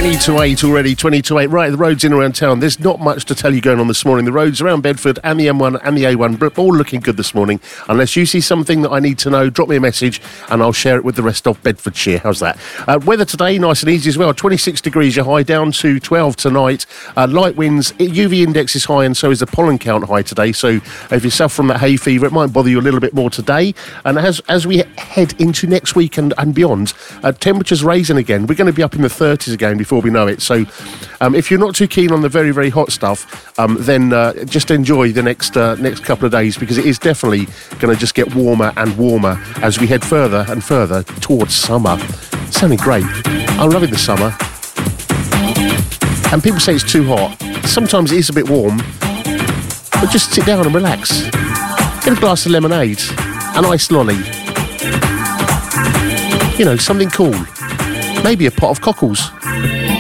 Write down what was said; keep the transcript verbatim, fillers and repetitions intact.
twenty to eight already, twenty to eight. Right, the roads in around town. There's not much to tell you going on this morning. The roads around Bedford and the M one and the A one, all looking good this morning. Unless you see something that I need to know, drop me a message and I'll share it with the rest of Bedfordshire. How's that? Uh, weather today, nice and easy as well. twenty-six degrees your high, down to twelve tonight. Uh, light winds, U V index is high and so is the pollen count high today. So if you suffer from that hay fever, it might bother you a little bit more today. And as as we head into next week and, and beyond, uh, temperatures raising again. We're going to be up in the thirties again before we know it. So um, if you're not too keen on the very, very hot stuff, um, then uh, just enjoy the next uh, next couple of days, because it is definitely going to just get warmer and warmer as we head further and further towards summer. It's sounding great. I'm loving the summer. And people say it's too hot. Sometimes it is a bit warm, but just sit down and relax. Get a glass of lemonade, an iced lolly. You know, something cool. Maybe a pot of cockles.